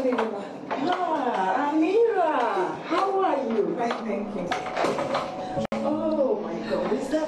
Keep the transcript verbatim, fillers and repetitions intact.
evening, Ma. Ah, Amira, how are you? Fine, thank you.